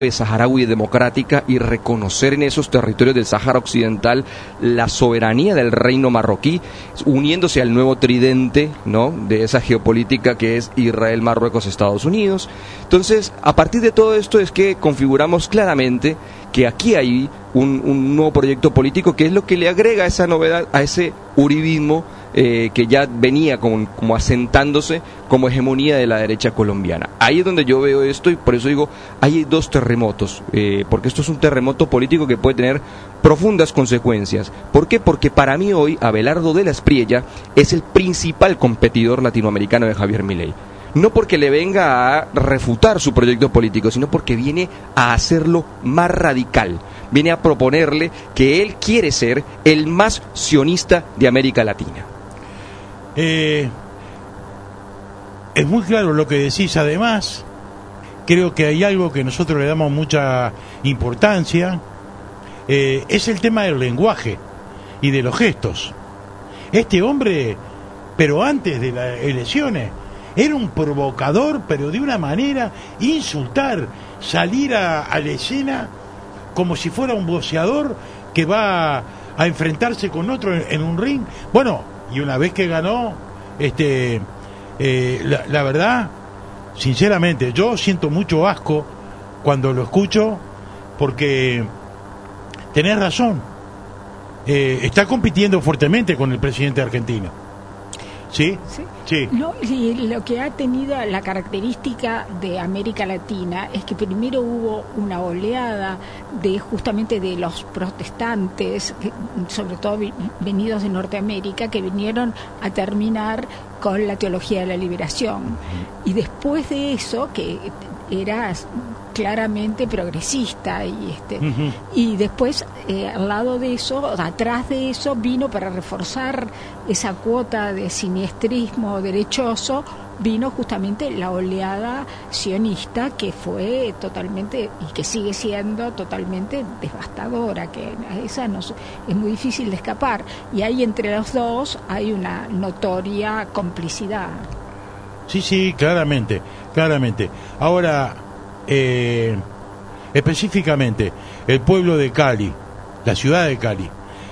saharaui democrática y reconocer en esos territorios del Sáhara Occidental la soberanía del reino marroquí, uniéndose al nuevo tridente, ¿no?, de esa geopolítica que es Israel, Marruecos, Estados Unidos. Entonces, a partir de todo esto es que configuramos claramente que aquí hay un nuevo proyecto político que es lo que le agrega esa novedad a ese uribismo que ya venía como asentándose como hegemonía de la derecha colombiana. Ahí es donde yo veo esto y por eso digo, hay dos terremotos, porque esto es un terremoto político que puede tener profundas consecuencias. ¿Por qué? Porque para mí hoy Abelardo de la Espriella es el principal competidor latinoamericano de Javier Milei. No porque le venga a refutar su proyecto político, sino porque viene a hacerlo más radical. Viene a proponerle que él quiere ser el más sionista de América Latina. Es muy claro lo que decís. Además, creo que hay algo que nosotros le damos mucha importancia, es el tema del lenguaje y de los gestos. Este hombre, pero antes de las elecciones, era un provocador, pero de una manera, insultar, salir a la escena como si fuera un boxeador que va a enfrentarse con otro en un ring. Bueno, y una vez que ganó, la verdad, sinceramente, yo siento mucho asco cuando lo escucho, porque tenés razón, está compitiendo fuertemente con el presidente argentino. ¿Sí? Sí. Sí. No, y lo que ha tenido la característica de América Latina es que primero hubo una oleada justamente de los protestantes, sobre todo venidos de Norteamérica, que vinieron a terminar con la teología de la liberación. Y después de eso, que era claramente progresista y después al lado de eso, atrás de eso, vino para reforzar esa cuota de siniestrismo derechoso, vino justamente la oleada sionista, que fue totalmente y que sigue siendo totalmente devastadora, que esa es muy difícil de escapar, y ahí entre los dos hay una notoria complicidad. Sí, claramente. Ahora, específicamente, el pueblo de Cali, la ciudad de Cali,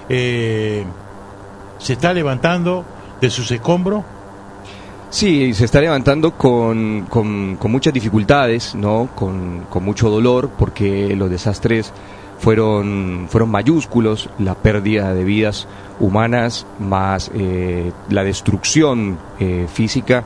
¿se está levantando de sus escombros? Sí, se está levantando con muchas dificultades, ¿no? Con mucho dolor, porque los desastres fueron mayúsculos, la pérdida de vidas humanas más la destrucción física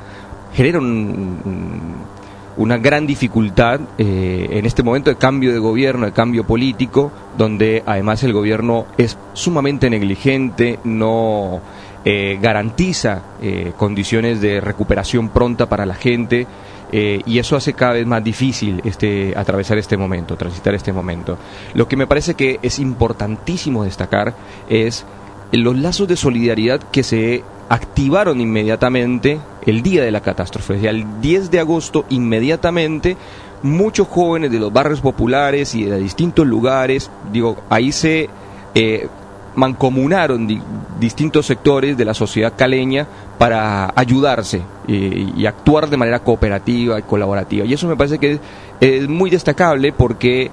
generan una gran dificultad en este momento de cambio de gobierno, de cambio político, donde además el gobierno es sumamente negligente, no garantiza condiciones de recuperación pronta para la gente, y eso hace cada vez más difícil transitar este momento. Lo que me parece que es importantísimo destacar es los lazos de solidaridad que se activaron inmediatamente el día de la catástrofe. O sea, el 10 de agosto inmediatamente muchos jóvenes de los barrios populares y de distintos lugares, ahí se mancomunaron distintos sectores de la sociedad caleña para ayudarse y actuar de manera cooperativa y colaborativa. Y eso me parece que es muy destacable porque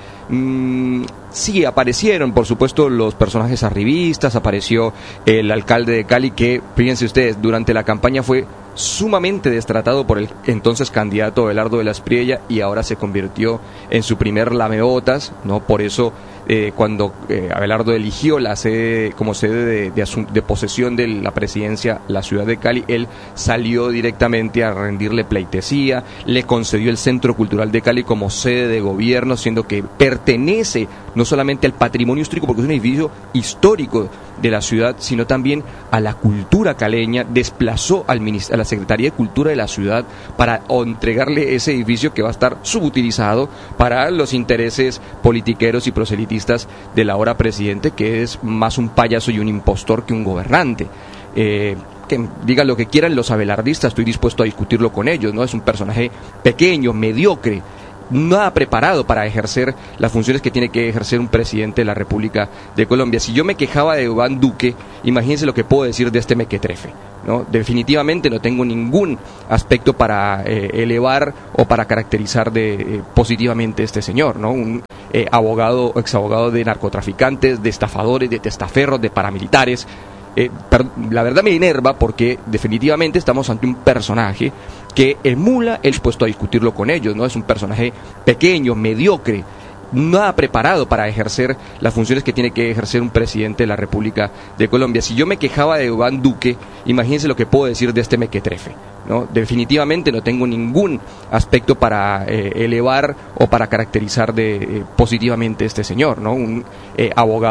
sí, aparecieron, por supuesto, los personajes arribistas, apareció el alcalde de Cali, que, fíjense ustedes, durante la campaña fue sumamente destratado por el entonces candidato Abelardo de la Espriella y ahora se convirtió en su primer lamebotas, ¿no? Por eso cuando Abelardo eligió la sede como sede de posesión de la presidencia, la ciudad de Cali, él salió directamente a rendirle pleitesía, le concedió el Centro Cultural de Cali como sede de gobierno, siendo que pertenece no solamente al patrimonio histórico, porque es un edificio histórico de la ciudad, sino también a la cultura caleña. Desplazó a la Secretaría de Cultura de la ciudad para entregarle ese edificio que va a estar subutilizado para los intereses politiqueros y proselitistas del ahora presidente, que es más un payaso y un impostor que un gobernante. Que digan lo que quieran los abelardistas, estoy dispuesto a discutirlo con ellos, ¿no? Es un personaje pequeño, mediocre, nada preparado para ejercer las funciones que tiene que ejercer un presidente de la República de Colombia. Si yo me quejaba de Iván Duque, imagínense lo que puedo decir de este mequetrefe, ¿no? Definitivamente no tengo ningún aspecto para elevar o para caracterizar positivamente a este señor, ¿no? Un abogado o exabogado de narcotraficantes, de estafadores, de testaferros, de paramilitares. La verdad me enerva porque definitivamente estamos ante un personaje que emula el puesto a discutirlo con ellos, ¿no? Es un personaje pequeño, mediocre, nada preparado para ejercer las funciones que tiene que ejercer un presidente de la República de Colombia. Si yo me quejaba de Iván Duque, imagínense lo que puedo decir de este mequetrefe, ¿no? Definitivamente no tengo ningún aspecto para elevar o para caracterizar positivamente a este señor, ¿no? Un abogado